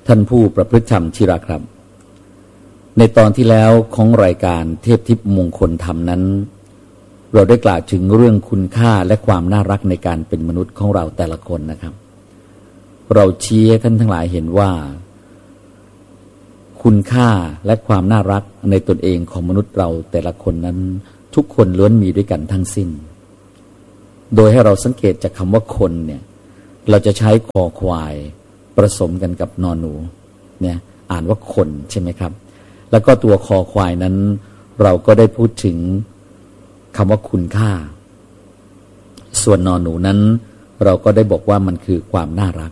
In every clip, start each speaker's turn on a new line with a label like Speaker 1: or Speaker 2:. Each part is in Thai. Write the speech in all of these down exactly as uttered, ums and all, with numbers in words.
Speaker 1: ท่านผู้ประพฤติธรรมที่รักครับในตอนที่แล้วของรายการเทพทิพย์มงคลธรรมนั้นเราได้กล่าวถึงเรื่องคุณค่าและความน่ารักในการเป็นมนุษย์ของเราแต่ละคนนะครับเราชี้ให้ท่านทั้งหลายเห็นว่าคุณค่าและความน่ารักในตนเองของมนุษย์เราแต่ละคนนั้นทุกคนล้วนมีด้วยกันทั้งสิ้นโดยให้เราสังเกตจากคำว่าคนเนี่ยเราจะใช้คอควายผสมกันกับนอหนูเนี่ยอ่านว่าคนใช่ไหมครับแล้วก็ตัวคอควายนั้นเราก็ได้พูดถึงคำว่าคุณค่าส่วนนอหนูนั้นเราก็ได้บอกว่ามันคือความน่ารัก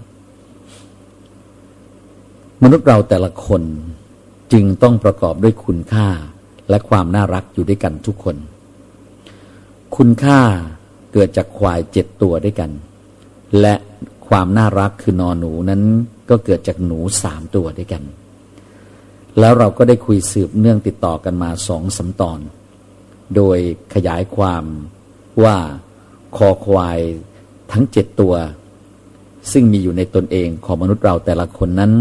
Speaker 1: มนุษย์เราแต่ละคนจึงต้องประกอบด้วยคุณค่าและความน่ารักอยู่ด้วยกันทุกคนคุณค่าเกิดจากควายเจ็ดตัวด้วยกันและความน่ารักคือนอหนูนั้นก็เกิดจากหนูสามตัวด้วยกันแล้วเราก็ได้คุยสืบเนื่องติดต่อกันมาสองสามตอนโดยขยายความว่าคอควายทั้งเจ็ดตัวซึ่งมีอยู่ในตนเองของมนุษย์เราแต่ละคนนั้น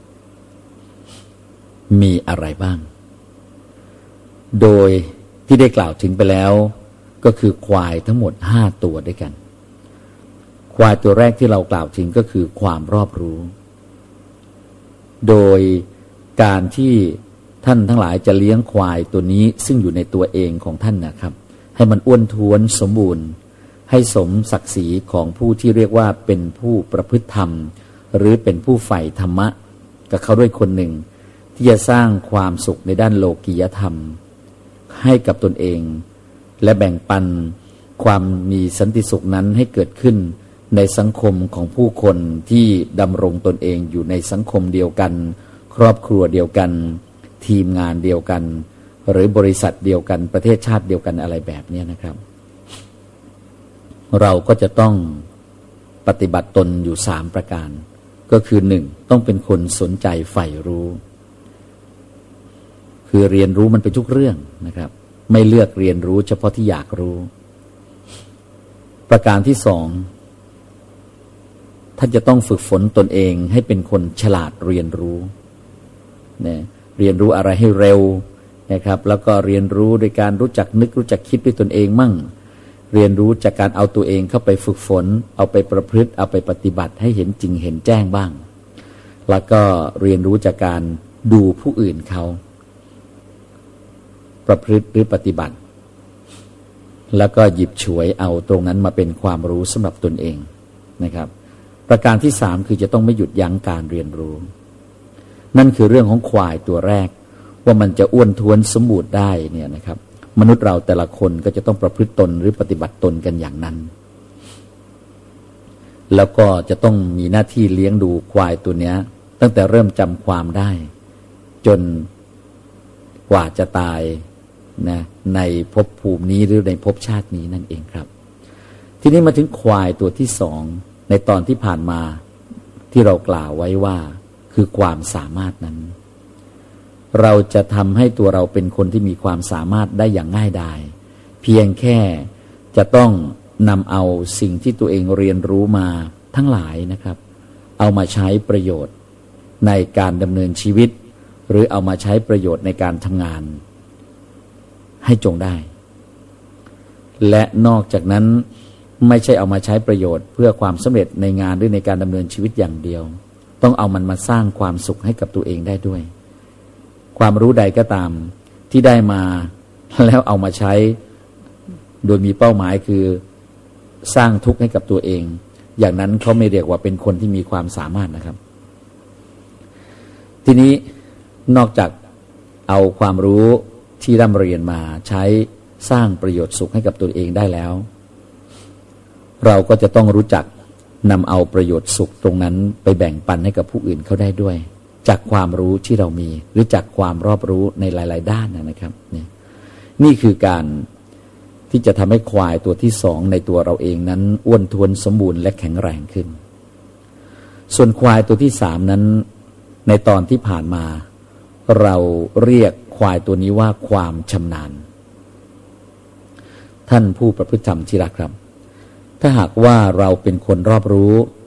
Speaker 1: มีอะไรบ้างโดยที่ได้กล่าวถึงไปแล้วก็คือควายทั้งหมดห้าตัวด้วยกันควายตัวแรกที่เรากล่าวถึงก็คือความรอบรู้โดยการที่ท่านทั้งหลายจะเลี้ยงควายตัวนี้ซึ่งอยู่ในตัวเองของท่านนะครับให้มันอ้วนท้วนสมบูรณ์ให้สมศักดิ์ศรีของผู้ที่เรียกว่าเป็นผู้ประพฤติธรรมหรือเป็นผู้ใฝ่ธรรมะกับเขาด้วยคนหนึ่งที่จะสร้างความสุขในด้านโลกียธรรมให้กับตนเองและแบ่งปันความมีสันติสุขนั้นให้เกิดขึ้นในสังคมของผู้คนที่ดำรงตนเองอยู่ในสังคมเดียวกันครอบครัวเดียวกันทีมงานเดียวกันหรือบริษัทเดียวกันประเทศชาติเดียวกันอะไรแบบนี้นะครับเราก็จะต้องปฏิบัติตนอยู่สามประการก็คือหนึ่งต้องเป็นคนสนใจใฝ่รู้คือเรียนรู้มันเป็นทุกเรื่องนะครับไม่เลือกเรียนรู้เฉพาะที่อยากรู้ประการที่สองท่านจะต้องฝึกฝนตนเองให้เป็นคนฉลาดเรียนรู้เนี่ยเรียนรู้อะไรให้เร็วนะครับแล้วก็เรียนรู้โดยการรู้จักนึกรู้จักคิดด้วยตนเองมั่งเรียนรู้จากการเอาตัวเองเข้าไปฝึกฝนเอาไปประพฤติเอาไปปฏิบัติให้เห็นจริงเห็นแจ้งบ้างแล้วก็เรียนรู้จากการดูผู้อื่นเขาประพฤติหรือปฏิบัติแล้วก็หยิบฉวยเอาตรงนั้นมาเป็นความรู้สำหรับตนเองนะครับประการที่สามคือจะต้องไม่หยุดยั้งการเรียนรู้นั่นคือเรื่องของควายตัวแรกว่ามันจะอ้วนท้วนสมบูรณ์ได้เนี่ยนะครับมนุษย์เราแต่ละคนก็จะต้องประพฤติตนหรือปฏิบัติตนกันอย่างนั้นแล้วก็จะต้องมีหน้าที่เลี้ยงดูควายตัวเนี้ยตั้งแต่เริ่มจำความได้จนกว่าจะตายนะในภพภูมินี้หรือในภพชาตินี้นั่นเองครับทีนี้มาถึงควายตัวที่สองในตอนที่ผ่านมาที่เรากล่าวไว้ว่าคือความสามารถนั้นเราจะทำให้ตัวเราเป็นคนที่มีความสามารถได้อย่างง่ายดายเพียงแค่จะต้องนำเอาสิ่งที่ตัวเองเรียนรู้มาทั้งหลายนะครับเอามาใช้ประโยชน์ในการดำเนินชีวิตหรือเอามาใช้ประโยชน์ในการทำงานให้จงได้และนอกจากนั้นไม่ใช่เอามาใช้ประโยชน์เพื่อความสำเร็จในงานหรือในการดำเนินชีวิตอย่างเดียวต้องเอามันมาสร้างความสุขให้กับตัวเองได้ด้วยความรู้ใดก็ตามที่ได้มาแล้วเอามาใช้โดยมีเป้าหมายคือสร้างทุกข์ให้กับตัวเองอย่างนั้นเขาไม่เรียกว่าเป็นคนที่มีความสามารถนะครับทีนี้นอกจากเอาความรู้ที่ร่ำเรียนมาใช้สร้างประโยชน์สุขให้กับตัวเองได้แล้วเราก็จะต้องรู้จักนำเอาประโยชน์สุขตรงนั้นไปแบ่งปันให้กับผู้อื่นเขาได้ด้วยจากความรู้ที่เรามีหรือจากความรอบรู้ในหลายๆด้านนะครับนี่นี่คือการที่จะทำให้ควายตัวที่สองในตัวเราเองนั้นอ้วนท้วนสมบูรณ์และแข็งแรงขึ้นส่วนควายตัวที่สามนั้นในตอนที่ผ่านมาเราเรียกควายตัวนี้ว่าความชำนาญท่านผู้ประพฤติธรรมที่รักครับถ้าหากว่าเราเป็นคนรอบรู้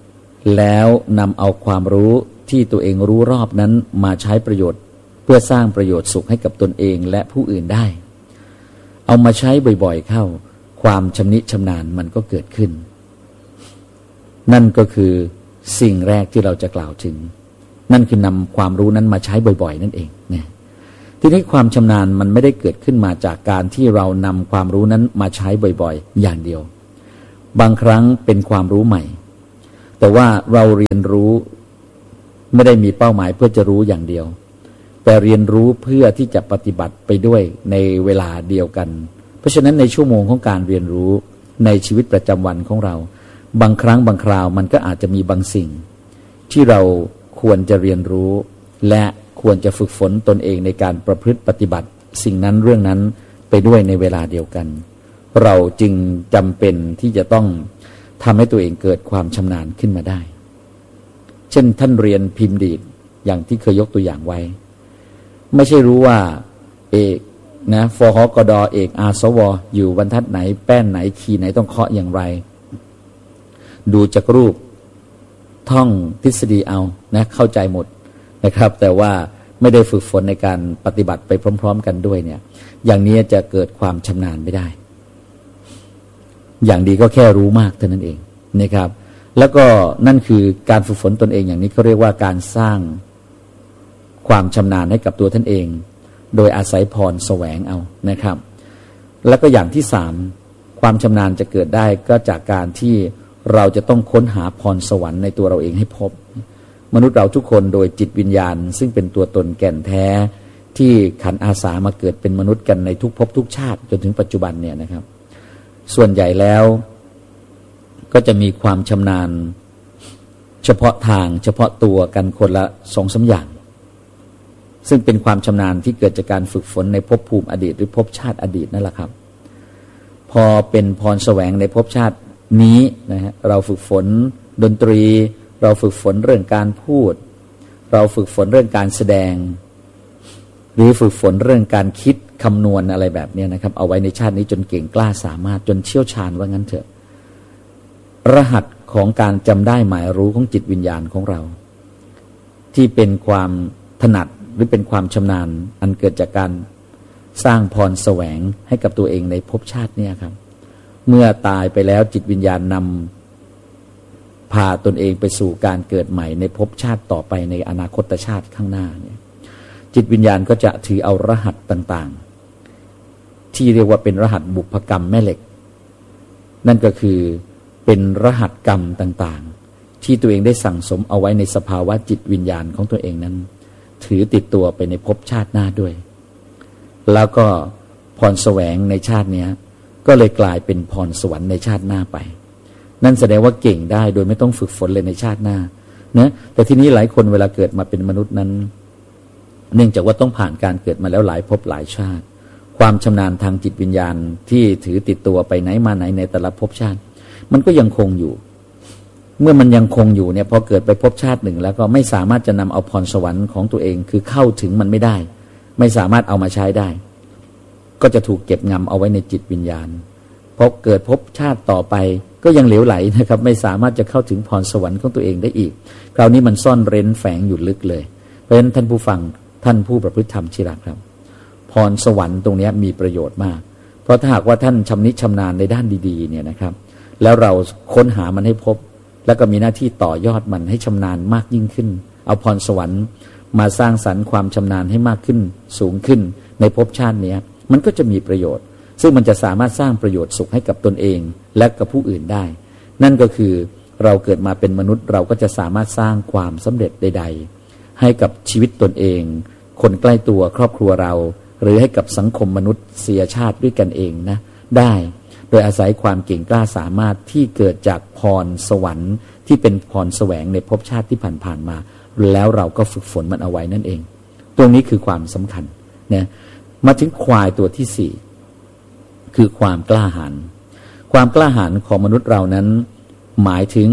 Speaker 1: แล้วนำเอาความรู้ที่ตัวเองรู้รอบนั้นมาใช้ประโยชน์เพื่อสร้างประโยชน์สุขให้กับตนเองและผู้อื่นได้เอามาใช้บ่อยๆเข้าความชำนิชำนาญมันก็เกิดขึ้นนั่นก็คือสิ่งแรกที่เราจะกล่าวถึงนั่นคือนำความรู้นั้นมาใช้บ่อยๆนั่นเองเนี่ยทีนี้ความชำนาญมันไม่ได้เกิดขึ้นมาจากการที่เรานำความรู้นั้นมาใช้บ่อยๆอย่างเดียวบางครั้งเป็นความรู้ใหม่แต่ว่าเราเรียนรู้ไม่ได้มีเป้าหมายเพื่อจะรู้อย่างเดียวแต่เรียนรู้เพื่อที่จะปฏิบัติไปด้วยในเวลาเดียวกันเพราะฉะนั้นในชั่วโมงของการเรียนรู้ในชีวิตประจำวันของเราบางครั้งบางคราวมันก็อาจจะมีบางสิ่งที่เราควรจะเรียนรู้และควรจะฝึกฝนตนเองในการประพฤติปฏิบัติสิ่งนั้นเรื่องนั้นไปด้วยในเวลาเดียวกันเราจึงจำเป็นที่จะต้องทำให้ตัวเองเกิดความชำนาญขึ้นมาได้เช่นท่านเรียนพิมพ์ดีดอย่างที่เคยยกตัวอย่างไว้ไม่ใช่รู้ว่าเอกนะฟหกดเอกอาสวอยู่บรรทัดไหนแป้นไหนคีย์ไหนต้องเคาะอย่างไรดูจากรูปท่องทฤษฎีเอานะเข้าใจหมดนะครับแต่ว่าไม่ได้ฝึกฝนในการปฏิบัติไปพร้อมๆกันด้วยเนี่ยอย่างนี้จะเกิดความชำนาญไม่ได้อย่างดีก็แค่รู้มากเท่านั้นเองนะครับแล้วก็นั่นคือการฝึกฝนตนเองอย่างนี้เขาเรียกว่าการสร้างความชำนาญให้กับตัวท่านเองโดยอาศัยพรแสวงเอานะครับแล้วก็อย่างที่สามความชำนาญจะเกิดได้ก็จากการที่เราจะต้องค้นหาพรสวรรค์ในตัวเราเองให้พบมนุษย์เราทุกคนโดยจิตวิญญาณซึ่งเป็นตัวตนแก่นแท้ที่ขันอาสามาเกิดเป็นมนุษย์กันในทุกภพทุกชาติจนถึงปัจจุบันเนี่ยนะครับส่วนใหญ่แล้วก็จะมีความชำนาญเฉพาะทางเฉพาะตัวกันคนละสองสามอย่างซึ่งเป็นความชำนาญที่เกิดจากการฝึกฝนในภพภูมิอดีตหรือภพชาติอดีตนั่นแหละครับพอเป็นพรแสวงในภพชาตินี้นะฮะเราฝึกฝนดนตรีเราฝึกฝนเรื่องการพูดเราฝึกฝนเรื่องการแสดงหรือฝึกฝนเรื่องการคิดคำนวณอะไรแบบนี้นะครับเอาไว้ในชาตินี้จนเก่งกล้าสามารถจนเชี่ยวชาญว่างั้นเถอะรหัสของการจำได้หมายรู้ของจิตวิญญาณของเราที่เป็นความถนัดหรือเป็นความชำนาญอันเกิดจากการสร้างพรแสวงให้กับตัวเองในภพชาตินี้ครับเมื่อตายไปแล้วจิตวิญญาณนำพาตนเองไปสู่การเกิดใหม่ในภพชาติต่อไปในอนาคตชาติข้างหน้าเนี่ยจิตวิญญาณก็จะถือเอารหัสต่างๆที่เรียกว่าเป็นรหัสบุพกรรมแม่เหล็กนั่นก็คือเป็นรหัสกรรมต่างๆที่ตัวเองได้สั่งสมเอาไว้ในสภาวะจิตวิญญาณของตัวเองนั้นถือติดตัวไปในภพชาติหน้าด้วยแล้วก็พรแสวงในชาตินี้ก็เลยกลายเป็นพรสวรรค์ในชาติหน้าไปนั่นแสดงว่าเก่งได้โดยไม่ต้องฝึกฝนเลยในชาติหน้านะแต่ทีนี้หลายคนเวลาเกิดมาเป็นมนุษย์นั้นเนื่องจากว่าต้องผ่านการเกิดมาแล้วหลายภพหลายชาติความชำนาญทางจิตวิญญาณที่ถือติดตัวไปไหนมาไหนในแต่ละภพชาติมันก็ยังคงอยู่เมื่อมันยังคงอยู่เนี่ยพอเกิดไปภพชาติหนึ่งแล้วก็ไม่สามารถจะนำเอาพรสวรรค์ของตัวเองคือเข้าถึงมันไม่ได้ไม่สามารถเอามาใช้ได้ก็จะถูกเก็บงำเอาไว้ในจิตวิญญาณพอเกิดภพชาติต่อไปก็ยังเหลวไหลนะครับไม่สามารถจะเข้าถึงพรสวรรค์ของตัวเองได้อีกคราวนี้มันซ่อนเร้นแฝงอยู่ลึกเลยเพราะฉะนั้นท่านผู้ฟังท่านผู้ประพฤติธรรมที่รักครับพรสวรรค์ตรงนี้มีประโยชน์มากเพราะถ้าหากว่าท่านชำนิชำนาญในด้านดีๆเนี่ยนะครับแล้วเราค้นหามันให้พบแล้วก็มีหน้าที่ต่อยอดมันให้ชำนาญมากยิ่งขึ้นเอาพรสวรรค์มาสร้างสรรค์ความชำนาญให้มากขึ้นสูงขึ้นในภพชาตินี้มันก็จะมีประโยชน์ซึ่งมันจะสามารถสร้างประโยชน์สุขให้กับตนเองและกับผู้อื่นได้นั่นก็คือเราเกิดมาเป็นมนุษย์เราก็จะสามารถสร้างความสำเร็จใดๆให้กับชีวิตตนเองคนใกล้ตัวครอบครัวเราหรือให้กับสังคมมนุษย์เสียชาติด้วยกันเองนะได้โดยอาศัยความเก่งกล้าสามารถที่เกิดจากพรสวรรค์ที่เป็นพรแสวงในภพชาติที่ผ่านๆมาแล้วเราก็ฝึกฝนมันเอาไว้นั่นเองตรงนี้คือความสำคัญนะมาถึงควายตัวที่สี่คือความกล้าหาญความกล้าหาญของมนุษย์เรานั้นหมายถึง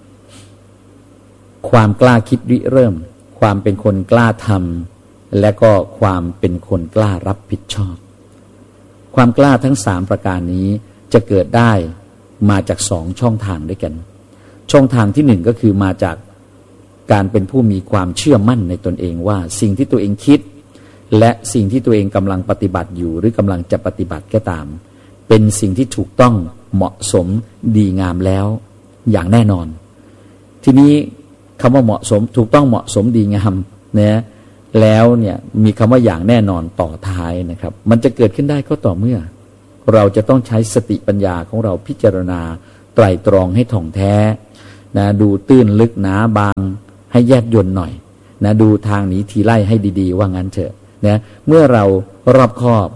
Speaker 1: ความกล้าคิดริเริ่มความเป็นคนกล้าทำและก็ความเป็นคนกล้ารับผิดชอบความกล้าทั้งสามประการนี้จะเกิดได้มาจากสองช่องทางด้วยกันช่องทางที่หนึ่งก็คือมาจากการเป็นผู้มีความเชื่อมั่นในตนเองว่าสิ่งที่ตัวเองคิดและสิ่งที่ตัวเองกำลังปฏิบัติอยู่หรือกำลังจะปฏิบัติก็ตามเป็นสิ่งที่ถูกต้องเหมาะสมดีงามแล้วอย่างแน่นอนทีนี้คำว่าเหมาะสมถูกต้องเหมาะสมดีงามนะแล้วเนี่ยมีคำว่าอย่างแน่นอนต่อท้ายนะครับมันจะเกิดขึ้นได้ก็ต่อเมื่อเราจะต้องใช้สติปัญญาของเราพิจารณาไตร่ตรองให้ถ่องแท้นะดูตื้นลึกหนาบางให้แยบยลหน่อยนะดูทางหนีทีไล่ให้ดีๆว่างั้นเถอะนะเมื่อเรารอบคอบ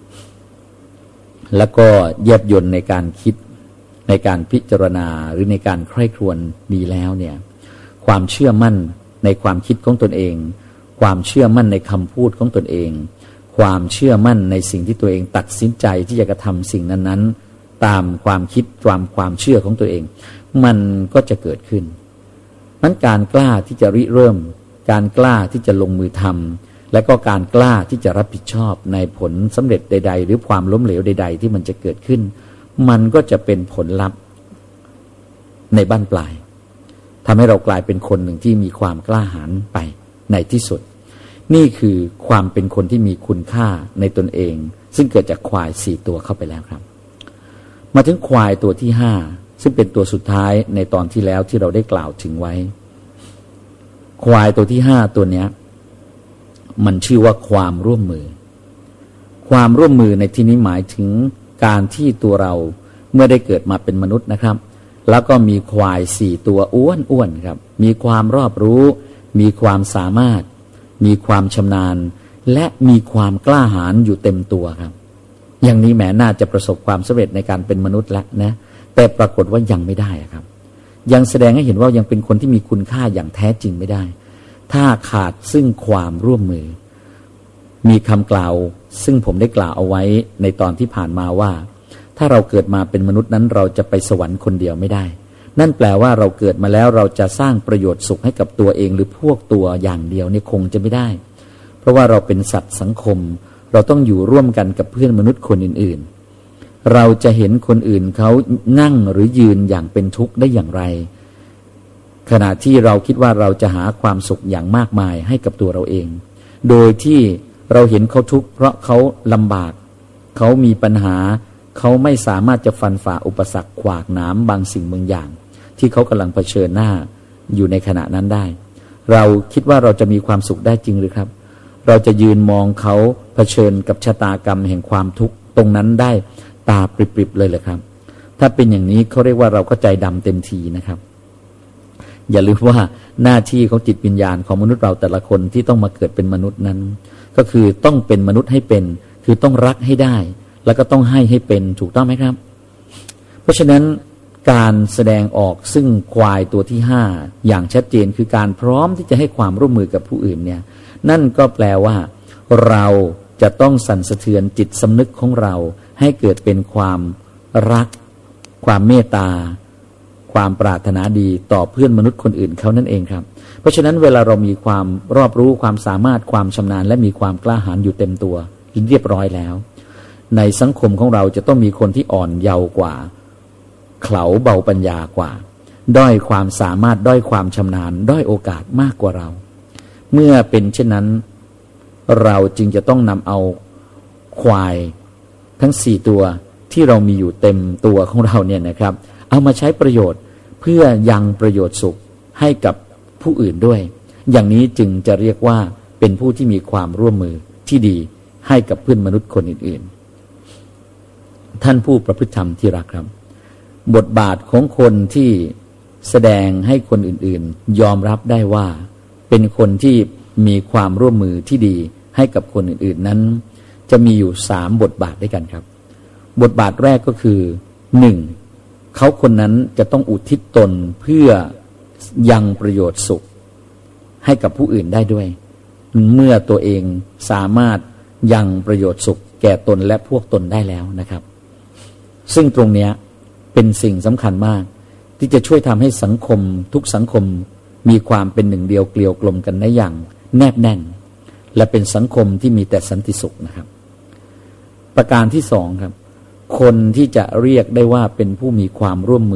Speaker 1: แล้วก็แยบยลในการคิดในการพิจารณาหรือในการใคร่ครวญดีแล้วเนี่ยความเชื่อมั่นในความคิดของตนเองความเชื่อมั่นในคำพูดของตนเองความเชื่อมั่นในสิ่งที่ตัวเองตัดสินใจที่จะกระทำสิ่งนั้นๆตามความคิดตามความเชื่อของตัวเองมันก็จะเกิดขึ้นนั้นการกล้าที่จะริเริ่มการกล้าที่จะลงมือทำและก็การกล้าที่จะรับผิดชอบในผลสำเร็จใดๆหรือความล้มเหลวใดๆที่มันจะเกิดขึ้นมันก็จะเป็นผลลัพธ์ในบั้นปลายทำให้เรากลายเป็นคนหนึ่งที่มีความกล้าหาญไปในที่สุดนี่คือความเป็นคนที่มีคุณค่าในตนเองซึ่งเกิดจากควายสี่ตัวเข้าไปแล้วครับมาถึงควายตัวที่ห้าซึ่งเป็นตัวสุดท้ายในตอนที่แล้วที่เราได้กล่าวถึงไว้ควายตัวที่ห้าตัวเนี้ยมันชื่อว่าความร่วมมือความร่วมมือในที่นี้หมายถึงการที่ตัวเราเมื่อได้เกิดมาเป็นมนุษย์นะครับแล้วก็มีควายสี่ตัวอ้วนๆครับมีความรอบรู้มีความสามารถมีความชำนาญและมีความกล้าหาญอยู่เต็มตัวครับอย่างนี้แหมน่าจะประสบความสำเร็จในการเป็นมนุษย์แล้วนะแต่ปรากฏว่ายังไม่ได้ครับยังแสดงให้เห็นว่ายังเป็นคนที่มีคุณค่าอย่างแท้จริงไม่ได้ถ้าขาดซึ่งความร่วมมือมีคำกล่าวซึ่งผมได้กล่าวเอาไว้ในตอนที่ผ่านมาว่าถ้าเราเกิดมาเป็นมนุษย์นั้นเราจะไปสวรรค์คนเดียวไม่ได้นั่นแปลว่าเราเกิดมาแล้วเราจะสร้างประโยชน์สุขให้กับตัวเองหรือพวกตัวอย่างเดียวเนี่ยคงจะไม่ได้เพราะว่าเราเป็นสัตว์สังคมเราต้องอยู่ร่วมกันกับเพื่อนมนุษย์คนอื่นๆเราจะเห็นคนอื่นเขานั่งหรือยืนอย่างเป็นทุกข์ได้อย่างไรขณะที่เราคิดว่าเราจะหาความสุขอย่างมากมายให้กับตัวเราเองโดยที่เราเห็นเขาทุกข์เพราะเขาลำบากเขามีปัญหาเขาไม่สามารถจะฟันฝ่าอุปสรรคขวากหนามบางสิ่งบางอย่างที่เขากำลังเผชิญหน้าอยู่ในขณะนั้นได้เราคิดว่าเราจะมีความสุขได้จริงหรือครับเราจะยืนมองเขาเผชิญกับชะตากรรมแห่งความทุกข์ตรงนั้นได้ตาปริบๆเลยเหรอครับถ้าเป็นอย่างนี้เขาเรียกว่าเราก็ใจดำเต็มทีนะครับอย่าลืมว่าหน้าที่ของจิตวิญญาณของมนุษย์เราแต่ละคนที่ต้องมาเกิดเป็นมนุษย์นั้นก็คือต้องเป็นมนุษย์ให้เป็นคือต้องรักให้ได้แล้วก็ต้องให้ให้เป็นถูกต้องไหมครับเพราะฉะนั้นการแสดงออกซึ่งควายตัวที่ห้าอย่างชัดเจนคือการพร้อมที่จะให้ความร่วมมือกับผู้อื่นเนี่ยนั่นก็แปลว่าเราจะต้องสั่นสะเทือนจิตสำนึกของเราให้เกิดเป็นความรักความเมตตาความปรารถนาดีต่อเพื่อนมนุษย์คนอื่นเขานั่นเองครับเพราะฉะนั้นเวลาเรามีความรอบรู้ความสามารถความชำนาญและมีความกล้าหาญอยู่เต็มตัวเรียบร้อยแล้วในสังคมของเราจะต้องมีคนที่อ่อนเยาว์กว่าเขลาเบาปัญญากว่าด้อยความสามารถด้อยความชำนาญด้อยโอกาสมากกว่าเราเมื่อเป็นเช่นนั้นเราจึงจะต้องนำเอาควายทั้งสี่ตัวที่เรามีอยู่เต็มตัวของเราเนี่ยนะครับเอามาใช้ประโยชน์เพื่อยังประโยชน์สุขให้กับผู้อื่นด้วยอย่างนี้จึงจะเรียกว่าเป็นผู้ที่มีความร่วมมือที่ดีให้กับเพื่อนมนุษย์คนอื่นๆท่านผู้ประพฤติธรรมที่รักครับบทบาทของคนที่แสดงให้คนอื่นๆยอมรับได้ว่าเป็นคนที่มีความร่วมมือที่ดีให้กับคนอื่นๆนั้นจะมีอยู่สามบทบาทด้วยกันครับบทบาทแรกก็คือหนึ่งเขาคนนั้นจะต้องอุทิศตนเพื่อยังประโยชน์สุขให้กับผู้อื่นได้ด้วยเมื่อตัวเองสามารถยังประโยชน์สุขแก่ตนและพวกตนได้แล้วนะครับซึ่งตรงนี้เป็นสิ่งสำคัญมากที่จะช่วยทำให้สังคมทุกสังคมมีความเป็นหนึ่งเดียวเกลียวกลมกันได้อย่างแนบแน่นและเป็นสังคมที่มีแต่สันติสุขนะครับประการที่สองครับคนที่จะเรียกได้ว่าเป็นผู้มีความร่วมมือ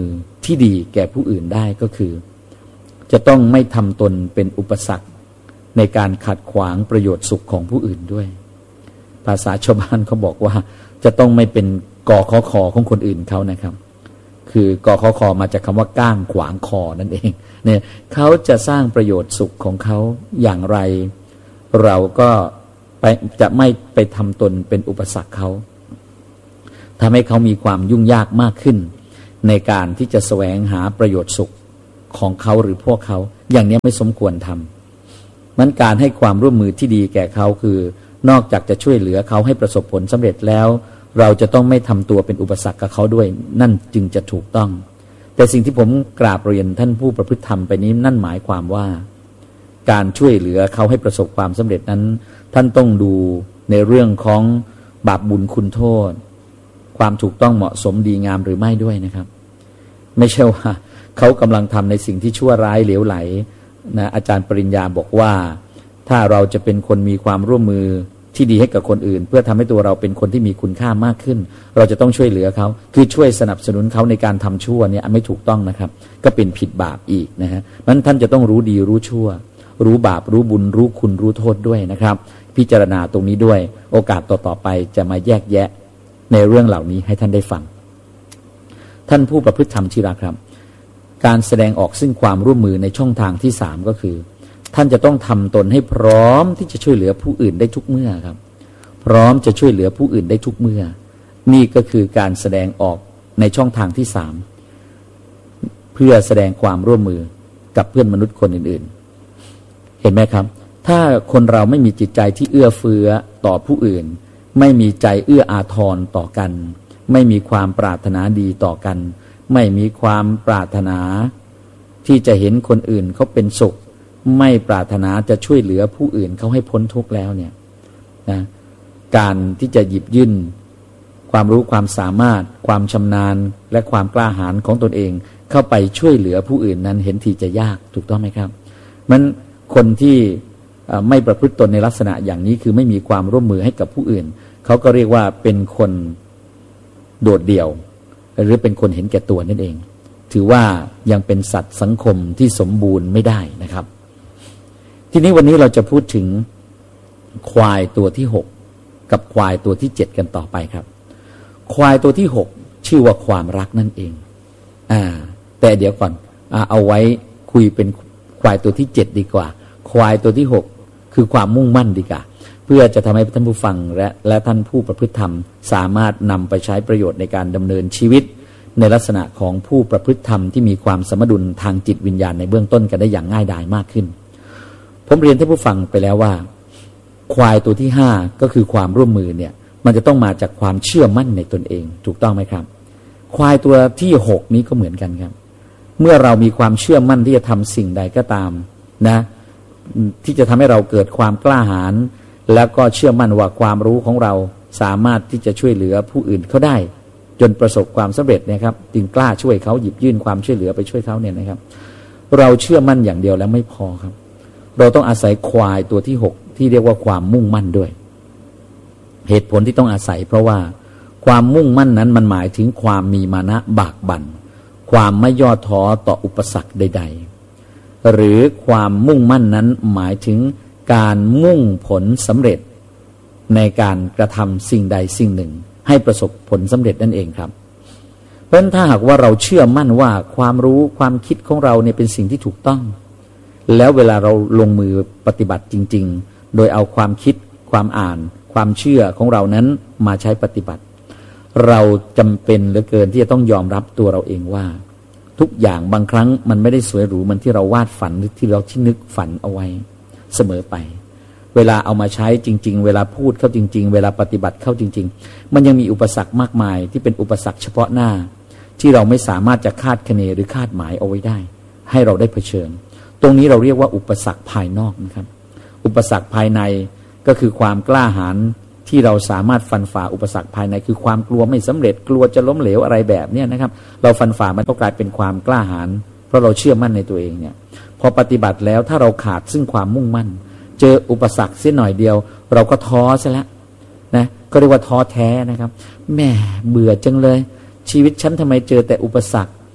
Speaker 1: ที่ดีแก่ผู้อื่นได้ก็คือจะต้องไม่ทำตนเป็นอุปสรรคในการขัดขวางประโยชน์สุขของผู้อื่นด้วยภาษาชาวบ้านเขาบอกว่าจะต้องไม่เป็นกอขอคอของคนอื่นเขานะครับคือกอขอคอมาจากคำว่าก้างขวางคอนั่นเองเนี่ยเขาจะสร้างประโยชน์สุขของเขาอย่างไรเราก็ไปจะไม่ไปทำตนเป็นอุปสรรคเขาทำให้เขามีความยุ่งยากมากขึ้นในการที่จะแสวงหาประโยชน์สุขของเขาหรือพวกเขาอย่างนี้ไม่สมควรทำมันการให้ความร่วมมือที่ดีแก่เขาคือนอกจากจะช่วยเหลือเขาให้ประสบผลสำเร็จแล้วเราจะต้องไม่ทำตัวเป็นอุปสรรคกับเขาด้วยนั่นจึงจะถูกต้องแต่สิ่งที่ผมกราบเรียนท่านผู้ประพฤติธรรมไปนี้นั่นหมายความว่าการช่วยเหลือเขาให้ประสบความสำเร็จนั้นท่านต้องดูในเรื่องของบาปบุญคุณโทษความถูกต้องเหมาะสมดีงามหรือไม่ด้วยนะครับไม่ใช่ว่าเขากำลังทำในสิ่งที่ชั่วร้ายเหลวไหลนะอาจารย์ปริญญาบอกว่าถ้าเราจะเป็นคนมีความร่วมมือที่ดีให้กับคนอื่นเพื่อทำให้ตัวเราเป็นคนที่มีคุณค่ามากขึ้นเราจะต้องช่วยเหลือเขาคือช่วยสนับสนุนเขาในการทำชั่วเนี่ยไม่ถูกต้องนะครับก็เป็นผิดบาปอีกนะฮะนั้นท่านจะต้องรู้ดีรู้ชั่วรู้บาปรู้บุญรู้คุณรู้โทษด้วยนะครับพิจารณาตรงนี้ด้วยโอกาสต่อๆไปจะมาแยกแยะในเรื่องเหล่านี้ให้ท่านได้ฟังท่านผู้ประพฤติธรรมที่รักครับการแสดงออกซึ่งความร่วมมือในช่องทางที่สามก็คือท่านจะต้องทำตนให้พร้อมที่จะช่วยเหลือผู้อื่นได้ทุกเมื่อครับพร้อมจะช่วยเหลือผู้อื่นได้ทุกเมื่อนี่ก็คือการแสดงออกในช่องทางที่สามเพื่อแสดงความร่วมมือกับเพื่อนมนุษย์คนอื่นๆเห็นไหมครับถ้าคนเราไม่มีจิตใจที่เอื้อเฟื้อต่อผู้อื่นไม่มีใจเอื้ออาทรต่อกันไม่มีความปรารถนาดีต่อกันไม่มีความปรารถนาที่จะเห็นคนอื่นเขาเป็นสุขไม่ปรารถนาจะช่วยเหลือผู้อื่นเขาให้พ้นทุกข์แล้วเนี่ยนะการที่จะหยิบยื่นความรู้ความสามารถความชำนาญและความกล้าหาญของตนเองเข้าไปช่วยเหลือผู้อื่นนั้นเห็นทีจะยากถูกต้องไหมครับมันคนที่ไม่ประพฤติตนในลักษณะอย่างนี้คือไม่มีความร่วมมือให้กับผู้อื่นเขาก็เรียกว่าเป็นคนโดดเดี่ยวหรือเป็นคนเห็นแก่ตัวนั่นเองถือว่ายังเป็นสัตว์สังคมที่สมบูรณ์ไม่ได้นะครับทีนี้วันนี้เราจะพูดถึงควายตัวที่หกกับควายตัวที่เจ็ดกันต่อไปครับควายตัวที่หกชื่อว่าความรักนั่นเองอ่าแต่เดี๋ยวก่อนอ่าเอาไว้คุยเป็นควายตัวที่เจ็ดดีกว่าควายตัวที่หกคือความมุ่งมั่นดีกว่าเพื่อจะทำให้ท่านผู้ฟังและและท่านผู้ประพฤติธรรมสามารถนำไปใช้ประโยชน์ในการดำเนินชีวิตในลักษณะของผู้ประพฤติธรรมที่มีความสมดุลทางจิตวิญญาณในเบื้องต้นกันได้อย่างง่ายดายมากขึ้นผมเรียนท่านผู้ฟังไปแล้วว่าควายตัวที่ห้าก็คือความร่วมมือเนี่ยมันจะต้องมาจากความเชื่อมั่นในตนเองถูกต้องไหมครับควายตัวที่หกนี้ก็เหมือนกันครับเมื่อเรามีความเชื่อมั่นที่จะทำสิ่งใดก็ตามนะที่จะทำให้เราเกิดความกล้าหาญแล้วก็เชื่อมั่นว่าความรู้ของเราสามารถที่จะช่วยเหลือผู้อื่นเขาได้จนประสบความสำเร็จนะครับจึงกล้าช่วยเขาหยิบยื่นความช่วยเหลือไปช่วยเขาเนี่ยนะครับเราเชื่อมั่นอย่างเดียวแล้วไม่พอครับเราต้องอาศัยควายตัวที่หกที่เรียกว่าความมุ่งมั่นด้วยเหตุผลที่ต้องอาศัยเพราะว่าความมุ่งมั่นนั้นมันหมายถึงความมีมานะบากบั่นความไม่ย่อท้อต่ออุปสรรคใดๆหรือความมุ่งมั่นนั้นหมายถึงการมุ่งผลสำเร็จในการกระทำสิ่งใดสิ่งหนึ่งให้ประสบผลสำเร็จนั่นเองครับเพราะฉะนั้นถ้าหากว่าเราเชื่อมั่นว่าความรู้ความคิดของเราเนี่ยเป็นสิ่งที่ถูกต้องแล้วเวลาเราลงมือปฏิบัติจริงๆโดยเอาความคิดความอ่านความเชื่อของเรานั้นมาใช้ปฏิบัติเราจำเป็นเหลือเกินที่จะต้องยอมรับตัวเราเองว่าทุกอย่างบางครั้งมันไม่ได้สวยหรูเหมือนที่เราวาดฝันหรือที่เราที่นึกฝันเอาไว้เสมอไปเวลาเอามาใช้จริงๆเวลาพูดเข้าจริงๆเวลาปฏิบัติเข้าจริงๆมันยังมีอุปสรรคมากมายที่เป็นอุปสรรคเฉพาะหน้าที่เราไม่สามารถจะคาดคะเนหรือคาดหมายเอาไว้ได้ให้เราได้เผชิญตรงนี้เราเรียกว่าอุปสรรคภายนอกนะครับอุปสรรคภายในก็คือความกล้าหาญที่เราสามารถฟันฝ่าอุปสรรคภายในคือความกลัวไม่สำเร็จกลัวจะล้มเหลวอะไรแบบนี้นะครับเราฟันฝ่ามันก็กลายเป็นความกล้าหาญเพราะเราเชื่อมั่นในตัวเองเนี่ยพอปฏิบัติแล้วถ้าเราขาดซึ่งความมุ่งมั่นเจออุปสรรคเสียหน่อยเดียวเราก็ท้อซะแล้วนะก็เรียกว่าท้อแท้นะครับแหมเบื่อจังเลยชีวิตฉันทำไมเจอแต่อุปสรรค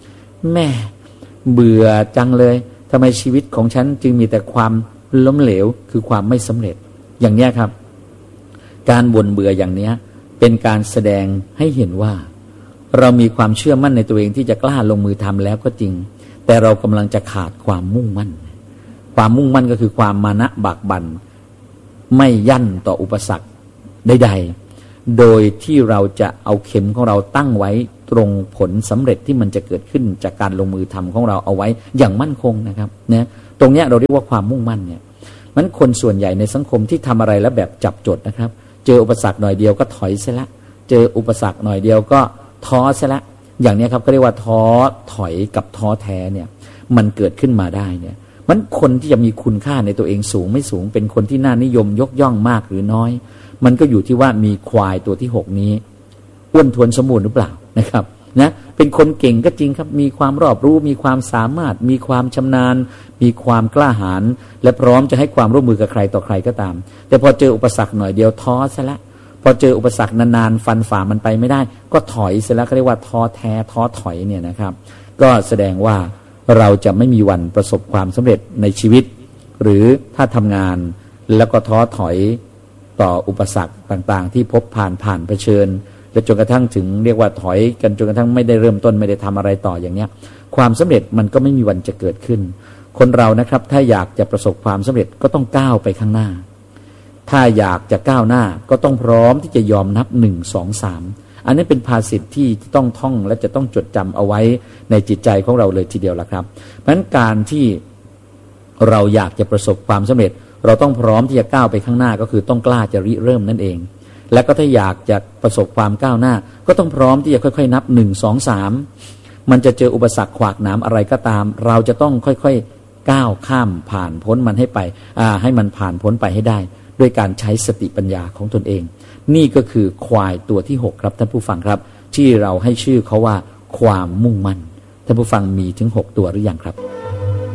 Speaker 1: แม่เบื่อจังเลยทำไมชีวิตของฉันจึงมีแต่ความล้มเหลวคือความไม่สำเร็จอย่างนี้ครับการบ่นเบื่ออย่างนี้เป็นการแสดงให้เห็นว่าเรามีความเชื่อมั่นในตัวเองที่จะกล้าลงมือทำแล้วก็จริงแต่เรากำลังจะขาดความมุ่งมั่นความมุ่งมั่นก็คือความมานะบากบั่นไม่ยั่นต่ออุปสรรคใดๆโดยที่เราจะเอาเข็มของเราตั้งไว้ตรงผลสำเร็จที่มันจะเกิดขึ้นจากการลงมือทำของเราเอาไว้อย่างมั่นคงนะครับเนี่ยตรงนี้เราเรียกว่าความมุ่งมั่นเนี่ยมันคนส่วนใหญ่ในสังคมที่ทำอะไรแล้วแบบจับจดนะครับเจออุปสรรคหน่อยเดียวก็ถอยเสียละเจออุปสรรคหน่อยเดียวก็ท้อเสียละอย่างนี้ครับก็เรียกว่าท้อถอยกับท้อแท้เนี่ยมันเกิดขึ้นมาได้เนี่ยมันคนที่จะมีคุณค่าในตัวเองสูงไม่สูงเป็นคนที่น่านิยมยกย่องมากหรือน้อยมันก็อยู่ที่ว่ามีควายตัวที่หกนี้อ้วนทวนสมบูรณ์หรือเปล่านะครับนะเป็นคนเก่งก็จริงครับมีความรอบรู้มีความสามารถมีความชำนาญมีความกล้าหาญและพร้อมจะให้ความร่วมมือกับใครต่อใครก็ตามแต่พอเจออุปสรรคหน่อยเดียวท้อซะละพอเจออุปสรรคนานๆฟันฝ่ามันไปไม่ได้ก็ถอยเสร็จแล้วก็เรียกว่าท้อแท้ท้อถอยเนี่ยนะครับก็แสดงว่าเราจะไม่มีวันประสบความสำเร็จในชีวิตหรือถ้าทำงานแล้วก็ท้อถอยต่ออุปสรรคต่างๆที่พบผ่านผ่านเผชิญและจนกระทั่งถึงเรียกว่าถอยกันจนกระทั่งไม่ได้เริ่มต้นไม่ได้ทำอะไรต่ออย่างเนี้ยความสำเร็จมันก็ไม่มีวันจะเกิดขึ้นคนเรานะครับถ้าอยากจะประสบความสำเร็จก็ต้องก้าวไปข้างหน้าถ้าอยากจะก้าวหน้าก็ต้องพร้อมที่จะยอมนับหนึ่งสองสามอันนี้เป็นภาษิตที่ต้องท่องและจะต้องจดจำเอาไว้ในจิตใจของเราเลยทีเดียวละครับเพราะฉะนั้นการที่เราอยากจะประสบความสำเร็จเราต้องพร้อมที่จะก้าวไปข้างหน้าก็คือต้องกล้าจะริเริ่มนั่นเองและก็ถ้าอยากจะประสบความก้าวหน้าก็ต้องพร้อมที่จะค่อยๆนับหนึ่งสองสามมันจะเจออุปสรรคขวากหนามอะไรก็ตามเราจะต้องค่อยๆก้าวข้ามผ่านพ้นมันให้ไปอ่าให้มันผ่านพ้นไปให้ได้ด้วยการใช้สติปัญญาของตนเองนี่ก็คือควายตัวที่หกครับท่านผู้ฟังครับที่เราให้ชื่อเขาว่าความมุ่งมั่นท่านผู้ฟังมีถึงหกตัวหรือยังครับ